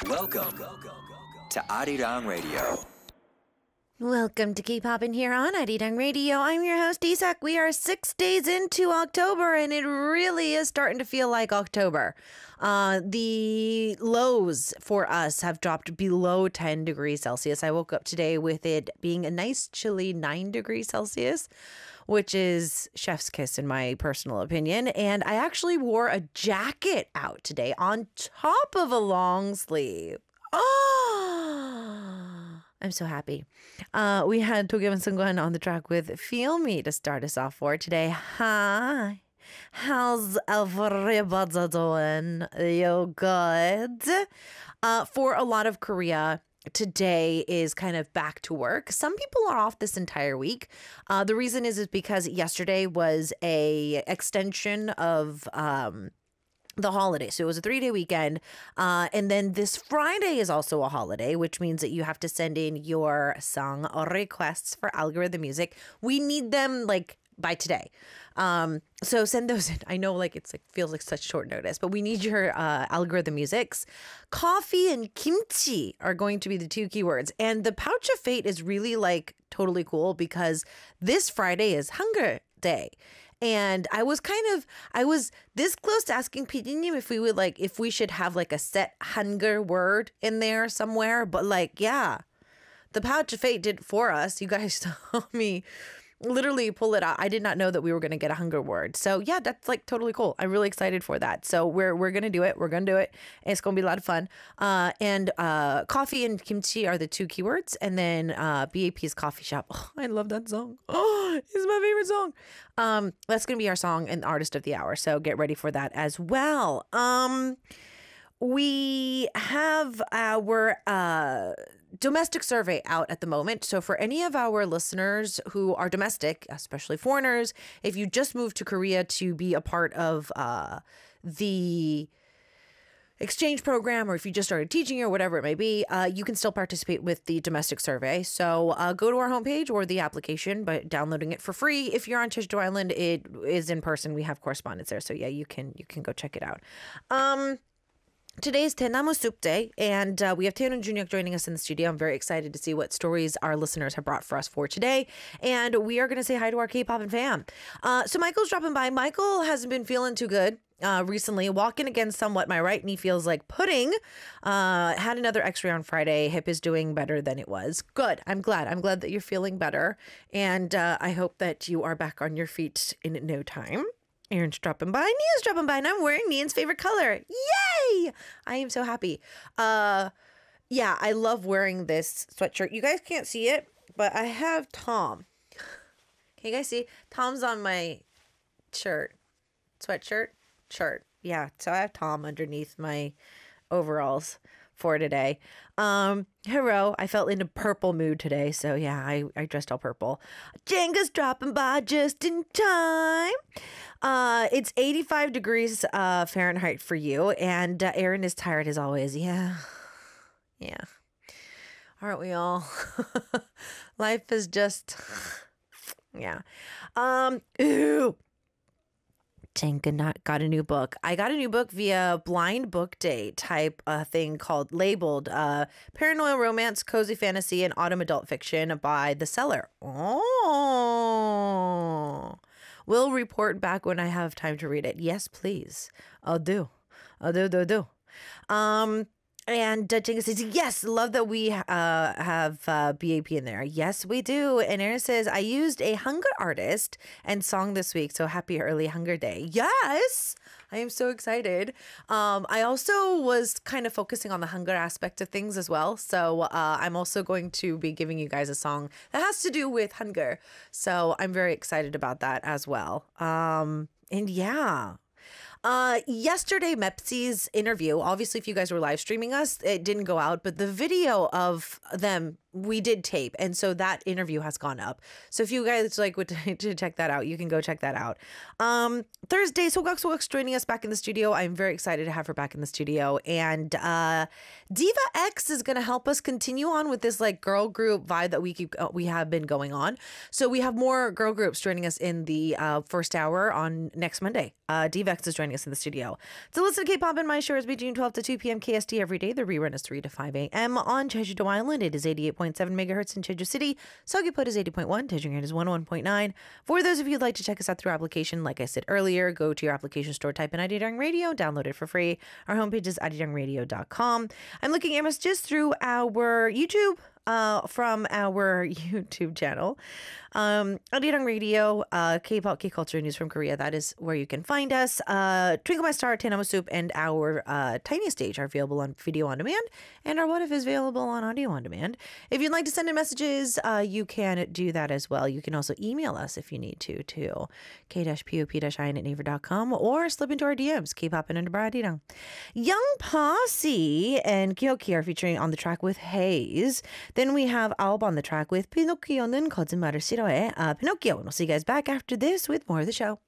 Welcome to Arirang Radio. Welcome to K-Pop in here on Arirang Radio. I'm your host, Isak. We are 6 days into October, and it really is starting to feel like October. The lows for us have dropped below 10 degrees Celsius. I woke up today with it being a nice chilly 9 degrees Celsius, which is chef's kiss in my personal opinion. And I actually wore a jacket out today on top of a long sleeve. Oh, I'm so happy. We had Togyum and Sungwon on the track with Feel Me to start us off for today. Hi. How's everybody doing? You good? For a lot of Korea, today is kind of back to work. Some people are off this entire week. The reason is because yesterday was a extension of the holiday. So it was a 3-day weekend. And then this Friday is also a holiday, which means that you have to send in your song requests for algorithm music. We need them by today. So send those in. I know feels like such short notice, but we need your algorithm musics. Coffee and kimchi are going to be the 2 keywords. And the Pouch of Fate is really totally cool because this Friday is Hunger Day. And I was this close to asking PD님 if we would if we should have a set hunger word in there somewhere. But yeah, the Pouch of Fate did it for us. You guys saw me literally pull it out. I did not know that we were going to get a hunger word. So yeah, that's totally cool. I'm really excited for that. So we're going to do it. We're going to do it. And it's going to be a lot of fun. And coffee and kimchi are the 2 keywords. And then BAP's Coffee Shop. Oh, I love that song. Oh, it's my favorite song. That's going to be our song and artist of the hour. So get ready for that as well. We have our domestic survey out at the moment. So for any of our listeners who are domestic, especially foreigners, if you just moved to Korea to be a part of the exchange program, or if you just started teaching or whatever it may be, you can still participate with the domestic survey. So go to our homepage or the application by downloading it for free. If you're on Jeju Island, it is in person. We have correspondence there. So yeah, you can go check it out. Today is Daenamu Soup Day, and we have Taeyeon and Junhyuk joining us in the studio. I'm very excited to see what stories our listeners have brought for us for today. And we are going to say hi to our K-pop and fam. So Michael's dropping by. Michael hasn't been feeling too good recently. Walking again somewhat. My right knee feels like pudding. Had another x-ray on Friday. Hip is doing better than it was. Good. I'm glad. I'm glad that you're feeling better. And I hope that you are back on your feet in no time. Aaron's dropping by. Nia's dropping by, and I'm wearing Nia's favorite color. Yay! I am so happy. Yeah, I love wearing this sweatshirt. You guys can't see it, but I have Tom. Can you guys see? Tom's on my shirt. Sweatshirt? Shirt. Yeah, so I have Tom underneath my overalls for today. Hello, I felt in a purple mood today, so yeah, I dressed all purple. Jenga's dropping by just in time. It's 85 degrees Fahrenheit for you, and Aaron is tired as always. Yeah. Aren't we all? Life is just, yeah. Ooh. Jenga got a new book. I got a new book via blind book date type thing called Labeled Paranoia Romance, Cozy Fantasy, and Autumn Adult Fiction by The Seller. Oh. We'll report back when I have time to read it. Yes, please. I'll do. And Jenga says, yes, love that we have BAP in there. Yes, we do. And Aaron says, I used a hunger artist and song this week. So happy early Hunger Day. Yes, I am so excited. I also was kind of focusing on the hunger aspect of things as well. So I'm also going to be giving you guys a song that has to do with hunger. So I'm very excited about that as well. And yeah. Yesterday, Mepsi's interview, obviously, if you guys were live streaming us, it didn't go out, but the video of them we did tape, and so that interview has gone up. So if you guys like would to check that out, you can go check that out. Thursday, Sogak's joining us back in the studio. I'm very excited to have her back in the studio, and Diva X is going to help us continue on with this like girl group vibe that we have been going on. So we have more girl groups joining us in the first hour on next Monday. Diva X is joining us in the studio. So listen to K-pop and my shows between 12 to 2 p.m. KST every day. The rerun is 3 to 5 a.m. on Jeju-do Island. It is 88.7 megahertz in Jeju City. Sogiput is 80.1. Daejeon is 101.9. For those of you who'd like to check us out through application, like I said earlier, go to your application store, type in Arirang Radio, download it for free. Our homepage is arirangradio.com. I'm looking at messages through our YouTube. From our YouTube channel, Arirang Radio, K-pop, K-culture news from Korea. That is where you can find us. Twinkle My Star, Tae Namu Soup, and our Tiny Stage are available on video on demand, and our What If is available on audio on demand. If you'd like to send in messages, you can do that as well. You can also email us if you need to k-pop-in@naver.com or slip into our DMs, K-pop and underbar Arirang. Young Posse and Kyoki are featuring on the track with Haze. Then we have Aob on the track with 피노키오는 거짓말을 싫어해. Pinocchio. And we'll see you guys back after this with more of the show.